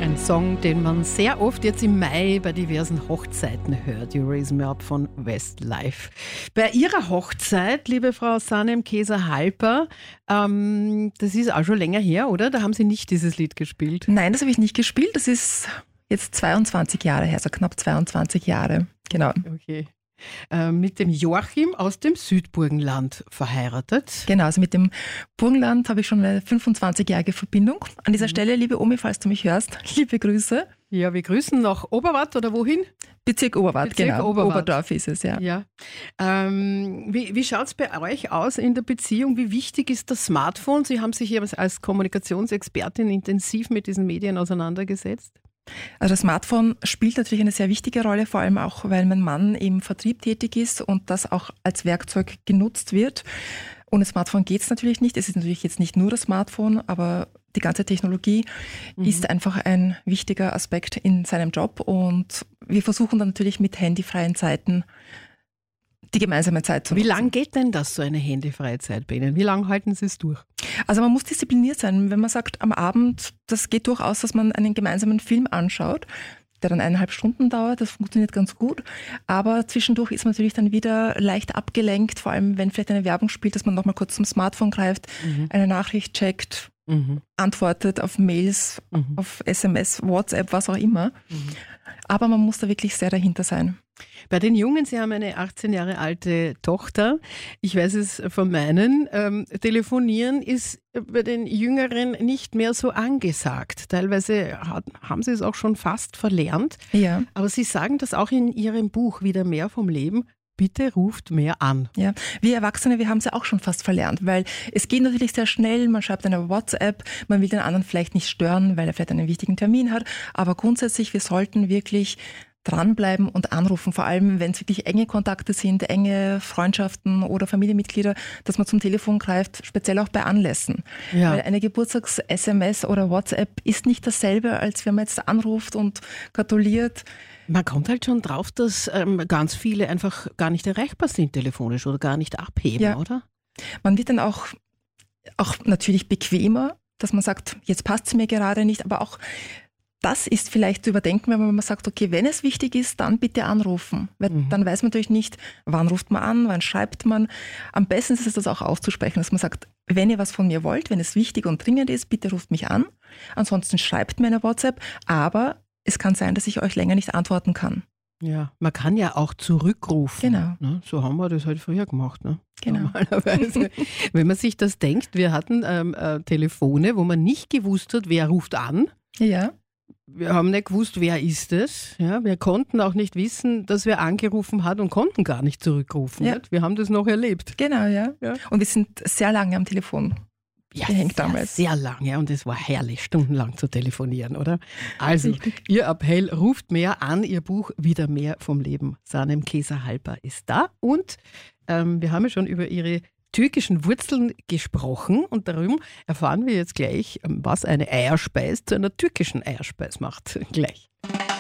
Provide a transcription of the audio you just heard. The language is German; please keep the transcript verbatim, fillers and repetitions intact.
Ein Song, den man sehr oft jetzt im Mai bei diversen Hochzeiten hört. You Raise Me Up von Westlife. Bei Ihrer Hochzeit, liebe Frau Sanem Keser-Halper, ähm, das ist auch schon länger her, oder? Da haben Sie nicht dieses Lied gespielt. Nein, das habe ich nicht gespielt. Das ist jetzt zweiundzwanzig Jahre her, also knapp zweiundzwanzig Jahre. Genau. Okay. Äh, mit dem Joachim aus dem Südburgenland verheiratet. Genau, also mit dem Burgenland habe ich schon eine fünfundzwanzigjährige Verbindung. An dieser Mhm. Stelle, liebe Omi, falls du mich hörst, liebe Grüße. Ja, wir grüßen nach Oberwart oder wohin? Bezirk Oberwart, Bezirk genau. Oberwart. Oberdorf ist es, ja. Ja. Ähm, wie wie schaut es bei euch aus in der Beziehung? Wie wichtig ist das Smartphone? Sie haben sich ja als Kommunikationsexpertin intensiv mit diesen Medien auseinandergesetzt. Also das Smartphone spielt natürlich eine sehr wichtige Rolle, vor allem auch, weil mein Mann im Vertrieb tätig ist und das auch als Werkzeug genutzt wird. Ohne Smartphone geht es natürlich nicht. Es ist natürlich jetzt nicht nur das Smartphone, aber die ganze Technologie mhm. ist einfach ein wichtiger Aspekt in seinem Job. Und wir versuchen dann natürlich mit handyfreien Zeiten die gemeinsame Zeit zu nutzen. Wie lange geht denn das, so eine handyfreie Zeit bei Ihnen? Wie lange halten Sie es durch? Also man muss diszipliniert sein. Wenn man sagt, am Abend, das geht durchaus, dass man einen gemeinsamen Film anschaut, der dann eineinhalb Stunden dauert, das funktioniert ganz gut. Aber zwischendurch ist man natürlich dann wieder leicht abgelenkt, vor allem wenn vielleicht eine Werbung spielt, dass man nochmal kurz zum Smartphone greift, mhm. eine Nachricht checkt, mhm. antwortet auf Mails, mhm. auf S M S, WhatsApp, was auch immer. Mhm. Aber man muss da wirklich sehr dahinter sein. Bei den Jungen, Sie haben eine achtzehn Jahre alte Tochter. Ich weiß es von meinen. Ähm, Telefonieren ist bei den Jüngeren nicht mehr so angesagt. Teilweise hat, haben sie es auch schon fast verlernt. Ja. Aber Sie sagen das auch in Ihrem Buch Wieder mehr vom Leben. Bitte ruft mehr an. Ja, wir Erwachsene, wir haben es ja auch schon fast verlernt, weil es geht natürlich sehr schnell, man schreibt eine WhatsApp, man will den anderen vielleicht nicht stören, weil er vielleicht einen wichtigen Termin hat, aber grundsätzlich, wir sollten wirklich dranbleiben und anrufen, vor allem wenn es wirklich enge Kontakte sind, enge Freundschaften oder Familienmitglieder, dass man zum Telefon greift, speziell auch bei Anlässen. Ja. Weil eine Geburtstags-S M S oder WhatsApp ist nicht dasselbe, als wenn man jetzt anruft und gratuliert. Man kommt halt schon drauf, dass ähm, ganz viele einfach gar nicht erreichbar sind telefonisch oder gar nicht abheben, ja. oder? Man wird dann auch, auch natürlich bequemer, dass man sagt, jetzt passt es mir gerade nicht, aber auch das ist vielleicht zu überdenken, wenn man sagt, okay, wenn es wichtig ist, dann bitte anrufen. Weil mhm. dann weiß man natürlich nicht, wann ruft man an, wann schreibt man. Am besten ist es, das auch auszusprechen, dass man sagt, wenn ihr was von mir wollt, wenn es wichtig und dringend ist, bitte ruft mich an. Ansonsten schreibt mir eine WhatsApp, aber es kann sein, dass ich euch länger nicht antworten kann. Ja, man kann ja auch zurückrufen. Genau. Ne? So haben wir das halt früher gemacht. Ne? Genau. Normalerweise. Wenn man sich das denkt, wir hatten ähm, äh, Telefone, wo man nicht gewusst hat, wer ruft an. Ja. Wir haben nicht gewusst, wer ist es. Ja, wir konnten auch nicht wissen, dass wer angerufen hat und konnten gar nicht zurückrufen. Ja. Nicht? Wir haben das noch erlebt. Genau, ja. ja. Und wir sind sehr lange am Telefon. Ja, gehängt sehr, damals. sehr lange und es war herrlich, stundenlang zu telefonieren, oder? Also, Richtig. Ihr Appell, ruft mehr an, Ihr Buch Wieder mehr vom Leben. Sanem Keser-Halper ist da und ähm, wir haben ja schon über Ihre türkischen Wurzeln gesprochen und darum erfahren wir jetzt gleich, was eine Eierspeis zu einer türkischen Eierspeis macht. Gleich.